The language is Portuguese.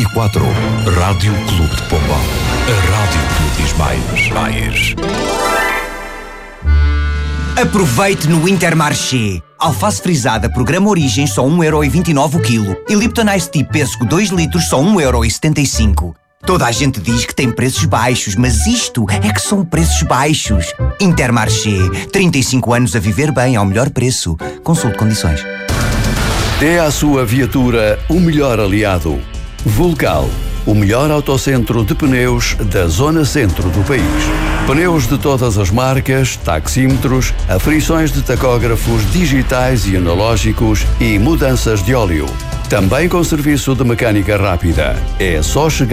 Rádio Clube de Pombal. A rádio que diz mais. Aproveite no Intermarché. Alface frisada programa Origens só 1,29€ o quilo. E Lipton Ice Tea Pêssego 2 litros só 1,75€. Toda a gente diz que tem preços baixos, mas isto é que são preços baixos. Intermarché. 35 anos a viver bem ao melhor preço. Consulte condições. Dê à sua viatura o melhor aliado. Vulcal, o melhor autocentro de pneus da zona centro do país. Pneus de todas as marcas, taxímetros, aferições de tacógrafos digitais e analógicos e mudanças de óleo. Também com serviço de mecânica rápida. É só chegar